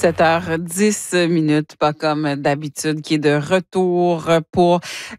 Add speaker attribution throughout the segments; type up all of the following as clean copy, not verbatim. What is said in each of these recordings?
Speaker 1: 17h10, pas comme d'habitude, qui est de retour pour...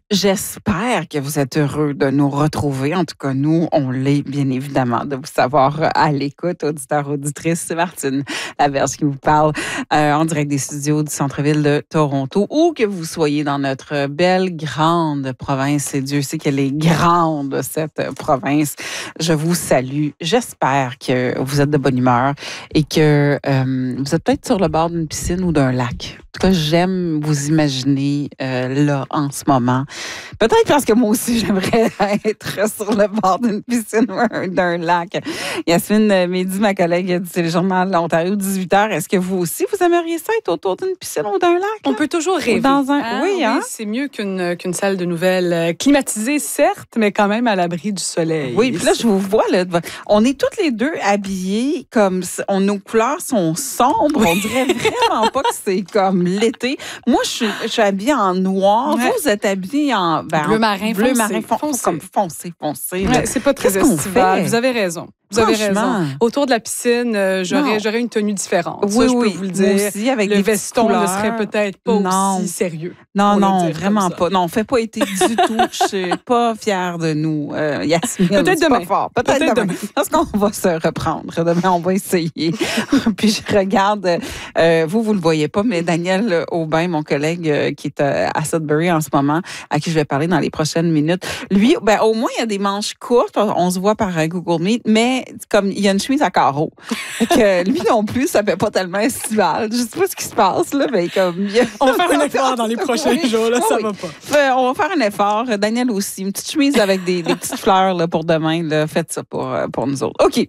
Speaker 1: J'espère que vous êtes heureux de nous retrouver. En tout cas, nous, on l'est bien évidemment de vous savoir à l'écoute, auditeurs, auditrices. C'est Martine Laverge qui vous parle en direct des studios du centre-ville de Toronto, ou que vous soyez dans notre belle, grande province. Et Dieu sait qu'elle est grande, cette province. Je vous salue. J'espère que vous êtes de bonne humeur et que vous êtes peut-être sur le bord d'une piscine ou d'un lac. En tout cas, j'aime vous imaginer là en ce moment. Peut-être parce que moi aussi, j'aimerais être sur le bord d'une piscine ou d'un lac. Yasmine Médy, ma collègue du Téléjournal de l'Ontario, 18h. Est-ce que vous aussi, vous aimeriez ça être autour d'une piscine ou d'un lac? Là?
Speaker 2: On peut toujours rêver.
Speaker 1: Dans un... Oui, hein?
Speaker 2: C'est mieux qu'une salle de nouvelles climatisée, certes, mais quand même à l'abri du soleil.
Speaker 1: Oui, puis là, je vous vois, là, on est toutes les deux habillées comme... nos couleurs sont sombres. Oui. On dirait vraiment pas que c'est comme l'été. Moi, je suis habillée en noir. Ouais. Vous êtes habillée en
Speaker 2: bleu marin
Speaker 1: foncé. Comme foncé.
Speaker 2: Ouais, c'est pas très estival. Vous avez raison. Vous avez raison. Autour de la piscine, j'aurais une tenue différente.
Speaker 1: Oui,
Speaker 2: ça, je peux vous le dire.
Speaker 1: Aussi, avec
Speaker 2: le veston ne serait peut-être pas aussi sérieux.
Speaker 1: Non, vraiment pas. Non, on ne fait pas été du tout. Je suis pas fière de nous, Yasmine.
Speaker 2: Peut-être demain.
Speaker 1: Pas fort. Peut-être demain. Parce qu'on va se reprendre. Demain, on va essayer. Puis je regarde, vous le voyez pas, mais Daniel Aubin, mon collègue qui est à Sudbury en ce moment, à qui je vais parler dans les prochaines minutes, lui, au moins, il y a des manches courtes. On se voit par Google Meet, mais comme il y a une chemise à carreaux. Que lui non plus, ça fait pas tellement estival. Je sais pas ce qui se passe, là, mais comme...
Speaker 2: On va faire un effort dans les prochains jours, là, ça va pas.
Speaker 1: On va faire un effort. Daniel aussi. Une petite chemise avec des petites fleurs là, pour demain. Là. Faites ça pour nous autres. OK.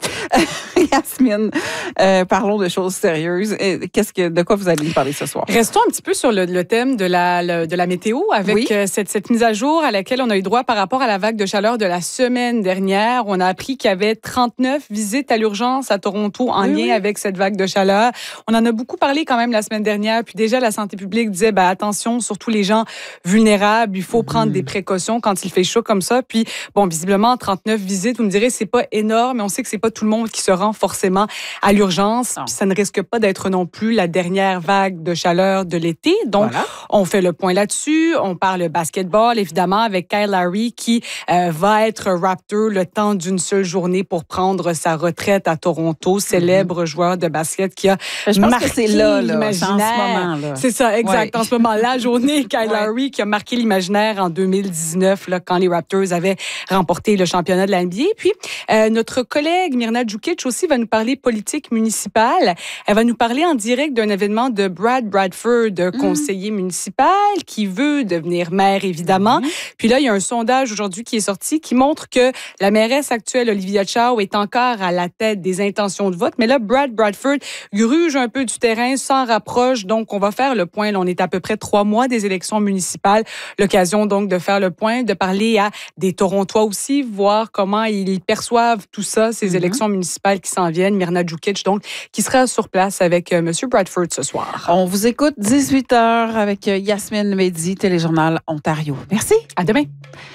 Speaker 1: Yasmine, parlons de choses sérieuses. De quoi vous allez nous parler ce soir?
Speaker 2: Restons un petit peu sur le thème de la météo avec cette mise à jour à laquelle on a eu droit par rapport à la vague de chaleur de la semaine dernière. On a appris qu'il y avait 39 visites à l'urgence à Toronto en lien avec cette vague de chaleur. On en a beaucoup parlé quand même la semaine dernière. Puis déjà, la santé publique disait, attention, surtout les gens vulnérables, il faut prendre des précautions quand il fait chaud comme ça. Puis, visiblement, 39 visites, vous me direz, c'est pas énorme, mais on sait que c'est pas tout le monde qui se rend forcément à l'urgence. Puis ça ne risque pas d'être non plus la dernière vague de chaleur de l'été. Donc, on fait le point là-dessus. On parle basketball, évidemment, avec Kyle Lowry qui va être Raptor le temps d'une seule journée pour prendre sa retraite à Toronto, célèbre joueur de basket qui a marqué l'imaginaire. C'est ça, exact. En ce moment, la journée, Kyle Lowry qui a marqué l'imaginaire en 2019, là, quand les Raptors avaient remporté le championnat de la NBA. Puis, notre collègue Mirna Djukic aussi va nous parler politique municipale. Elle va nous parler en direct d'un événement de Brad Bradford, conseiller municipal, qui veut devenir maire, évidemment. Puis là, il y a un sondage aujourd'hui qui est sorti qui montre que la mairesse actuelle, Olivia Chow, est encore à la tête des intentions de vote. Mais là, Brad Bradford gruge un peu du terrain, s'en rapproche. Donc, on va faire le point. Là, on est à peu près 3 mois des élections municipales. L'occasion, donc, de faire le point, de parler à des Torontois aussi, voir comment ils perçoivent tout ça, ces élections municipales qui s'en viennent. Mirna Djukic, donc, qui sera sur place avec M. Bradford ce soir.
Speaker 1: On vous écoute 18h avec Yasmine Médy, Téléjournal Ontario. Merci.
Speaker 2: À demain.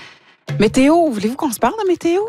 Speaker 1: Météo, voulez-vous qu'on se parle de météo?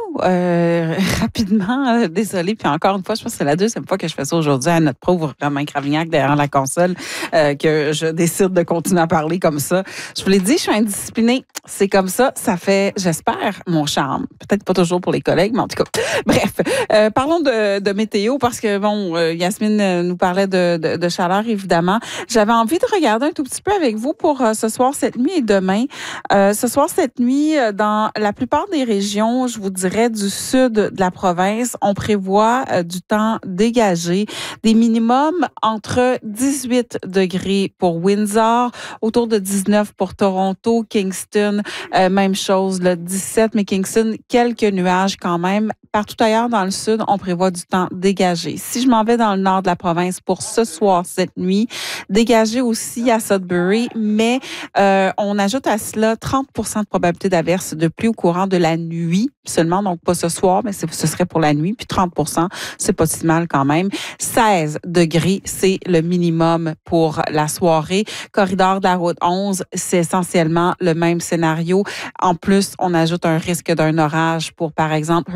Speaker 1: Rapidement, désolée. Puis encore une fois, je pense que c'est la deuxième fois que je fais ça aujourd'hui à notre pauvre Romain Cravignac derrière la console, que je décide de continuer à parler comme ça. Je vous l'ai dit, je suis indisciplinée. C'est comme ça. Ça fait, j'espère, mon charme. Peut-être pas toujours pour les collègues, mais en tout cas. Bref, parlons de météo parce que, Yasmine nous parlait de chaleur, évidemment. J'avais envie de regarder un tout petit peu avec vous pour ce soir, cette nuit et demain. Ce soir, cette nuit, dans la plupart des régions, je vous dirais, du sud de la province, on prévoit du temps dégagé, des minimums entre 18 degrés pour Windsor, autour de 19 pour Toronto, Kingston, même chose, là, 17, mais Kingston, quelques nuages quand même. Partout ailleurs dans le sud, on prévoit du temps dégagé. Si je m'en vais dans le nord de la province pour ce soir, cette nuit, dégagé aussi à Sudbury, mais on ajoute à cela 30% de probabilité d'averse de pluie au courant de la nuit seulement, donc pas ce soir, mais ce serait pour la nuit, puis 30%, c'est pas si mal quand même. 16 degrés, c'est le minimum pour la soirée. Corridor de la route 11, c'est essentiellement le même scénario. En plus, on ajoute un risque d'un orage pour, par exemple, Hearst-Capucine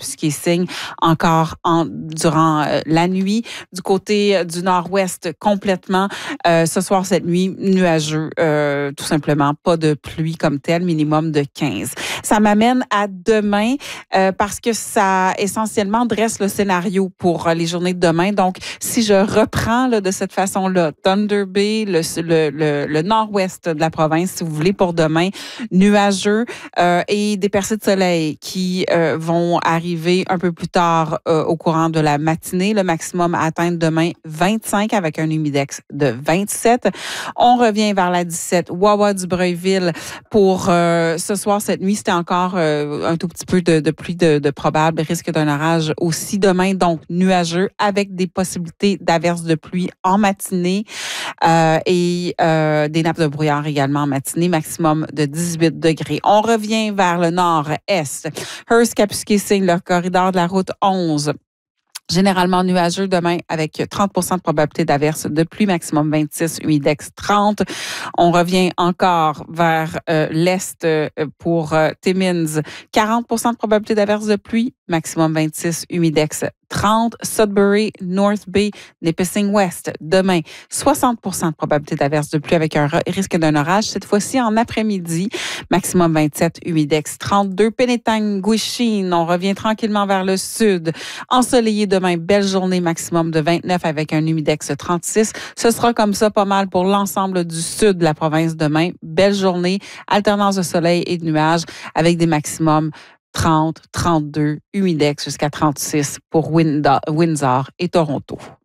Speaker 1: Kapuskasing encore durant la nuit. Du côté du nord-ouest, complètement. Ce soir, cette nuit, nuageux, tout simplement. Pas de pluie comme telle, minimum de 15. Ça m'amène à demain parce que ça essentiellement dresse le scénario pour les journées de demain. Donc, si je reprends là, de cette façon-là, Thunder Bay, le nord-ouest de la province, si vous voulez, pour demain, nuageux et des percées de soleil qui vont arriver un peu plus tard au courant de la matinée. Le maximum à atteindre demain, 25 avec un humidex de 27. On revient vers la 17, Wawa du Breuilville pour ce soir, cette nuit. C'était encore un tout petit peu de pluie de probable, risque d'un orage aussi demain, donc nuageux avec des possibilités d'averses de pluie en matinée et des nappes de brouillard également en matinée, maximum de 18 degrés. On revient vers le nord-est. Hearst, Kapuskasing, le corridor de la route 11. Généralement nuageux demain avec 30 de probabilité d'averse de pluie, maximum 26, humidex 30. On revient encore vers l'est pour Timmins. 40 de probabilité d'averse de pluie, maximum 26, humidex 30. Sudbury, North Bay, Nipissing West. Demain, 60 de probabilité d'averse de pluie avec un risque d'un orage. Cette fois-ci en après-midi, maximum 27, humidex 32. Penetang, Gwich'in, on revient tranquillement vers le sud. Ensoleillé demain, belle journée, maximum de 29 avec un humidex 36. Ce sera comme ça pas mal pour l'ensemble du sud de la province demain. Belle journée, alternance de soleil et de nuages avec des maximums 30, 32, humidex jusqu'à 36 pour Windsor et Toronto.